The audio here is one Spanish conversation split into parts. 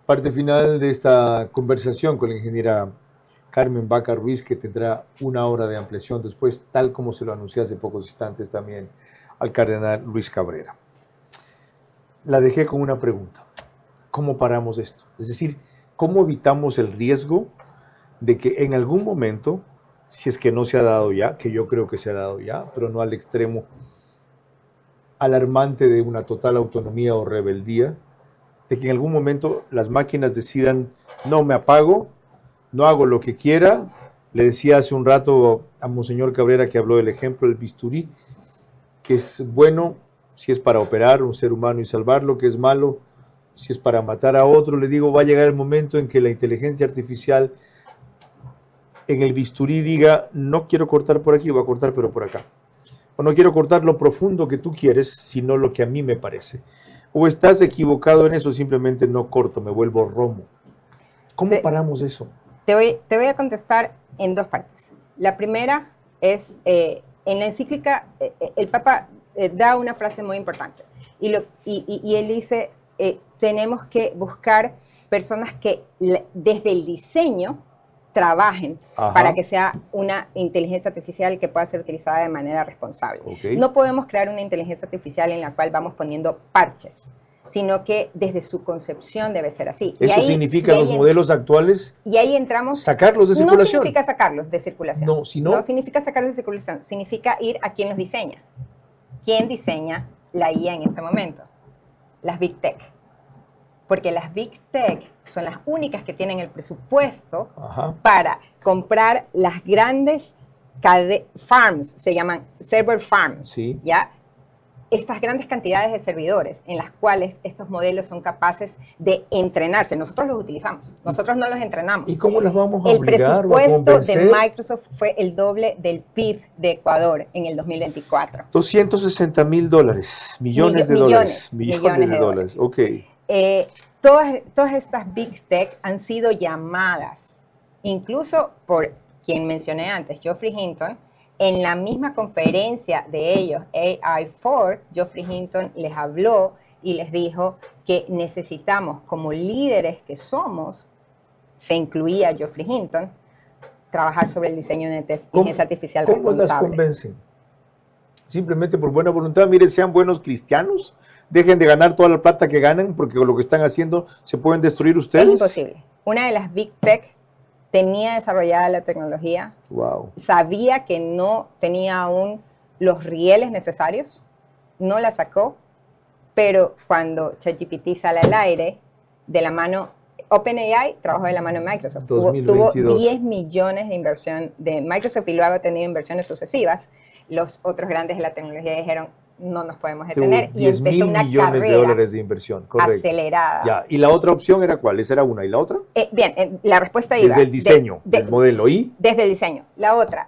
Parte final de esta conversación con la ingeniera Carmen Vaca Ruiz, que tendrá 1 hora de ampliación después, tal como se lo anuncié hace pocos instantes también al cardenal Luis Cabrera. La dejé con una pregunta. ¿Cómo paramos esto? Es decir, ¿cómo evitamos el riesgo de que en algún momento, si es que no se ha dado ya, que yo creo que se ha dado ya, pero no al extremo alarmante de una total autonomía o rebeldía, de que en algún momento las máquinas decidan, no me apago, no hago lo que quiera? Le decía hace un rato a Monseñor Cabrera, que habló del ejemplo del bisturí, que es bueno si es para operar un ser humano y salvarlo, que es malo si es para matar a otro. Le digo, va a llegar el momento en que la inteligencia artificial en el bisturí diga, no quiero cortar por aquí, voy a cortar pero por acá. O no quiero cortar lo profundo que tú quieres, sino lo que a mí me parece. O estás equivocado en eso, simplemente no corto, me vuelvo romo. ¿Cómo paramos eso? Te voy a contestar en dos partes. La primera es, en la encíclica, el Papa da una frase muy importante. Y él dice, tenemos que buscar personas que desde el diseño trabajen para que sea una inteligencia artificial que pueda ser utilizada de manera responsable. No podemos crear una inteligencia artificial en la cual vamos poniendo parches, sino que desde su concepción debe ser así. ¿Eso significa los modelos actuales? Y ahí entramos. ¿Sacarlos de circulación? No significa sacarlos de circulación. No, sino. No significa sacarlos de circulación. Significa ir a quien los diseña. ¿Quién diseña la IA en este momento? Las Big Tech. Porque las Big Tech son las únicas que tienen el presupuesto para comprar las grandes farms, se llaman server farms, ¿ya? Estas grandes cantidades de servidores en las cuales estos modelos son capaces de entrenarse. Nosotros los utilizamos, nosotros no los entrenamos. ¿Y cómo las vamos a obligar? El presupuesto de Microsoft fue el doble del PIB de Ecuador en el 2024. $260,000, millones de dólares. Ok. Todas estas Big Tech han sido llamadas, incluso por quien mencioné antes, Geoffrey Hinton. En la misma conferencia de ellos, AI4, Geoffrey Hinton les habló y les dijo que necesitamos, como líderes que somos, se incluía Geoffrey Hinton, trabajar sobre el diseño de inteligencia artificial responsable. ¿Cómo las convencen? Simplemente por buena voluntad. Miren, sean buenos cristianos, dejen de ganar toda la plata que ganan, porque con lo que están haciendo se pueden destruir ustedes. Es imposible. Una de las Big Tech tenía desarrollada la tecnología, sabía que no tenía aún los rieles necesarios, no la sacó, pero cuando ChatGPT sale al aire, de la mano, OpenAI trabajó de la mano de Microsoft, tuvo 10 millones de inversión de Microsoft y luego ha tenido inversiones sucesivas. Los otros grandes de la tecnología dijeron, no nos podemos detener, y empezó una $10,000,000,000 de inversión, acelerada. Ya. ¿Y la otra opción era cuál? ¿Esa era una? ¿Y la otra? Bien, la respuesta iba... Desde el diseño del modelo. ¿Y? Desde el diseño. La otra,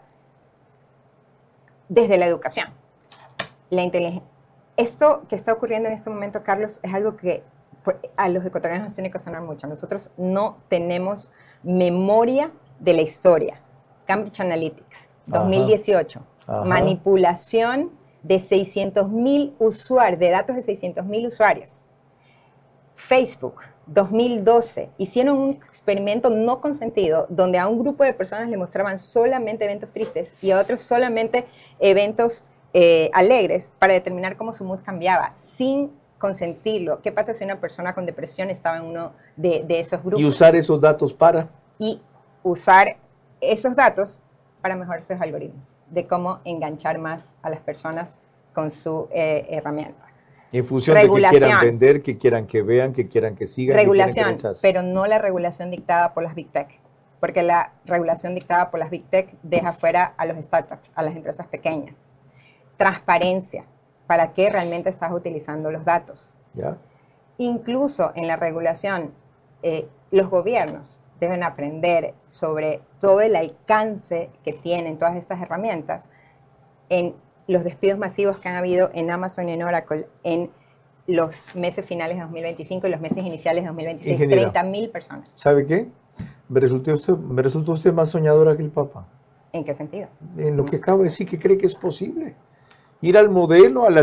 desde la educación. La inteligencia. Esto que está ocurriendo en este momento, Carlos, es algo que a los ecuatorianos nos tiene que sonar mucho. Nosotros no tenemos memoria de la historia. Cambridge Analytics, 2018. Manipulación de 600,000 usuarios, de datos de 600,000 usuarios. Facebook, 2012, hicieron un experimento no consentido donde a un grupo de personas le mostraban solamente eventos tristes y a otros solamente eventos alegres para determinar cómo su mood cambiaba, sin consentirlo. ¿Qué pasa si una persona con depresión estaba en uno de esos grupos? Y usar esos datos para... Y usar esos datos para mejorar sus algoritmos, de cómo enganchar más a las personas con su herramienta. En función de que quieran vender, que quieran que vean, que quieran que sigan. Regulación, pero no la regulación dictada por las Big Tech, porque la regulación dictada por las Big Tech deja fuera a los startups, a las empresas pequeñas. Transparencia, para qué realmente estás utilizando los datos. ¿Ya? Incluso en la regulación, los gobiernos deben aprender sobre todo el alcance que tienen todas estas herramientas en los despidos masivos que han habido en Amazon y en Oracle en los meses finales de 2025 y los meses iniciales de 2026. Ingeniera, 30,000 personas. ¿Sabe qué? Me resultó usted más soñadora que el Papa. ¿En qué sentido? En lo que acabo de decir, que cree que es posible. Ir al modelo, a la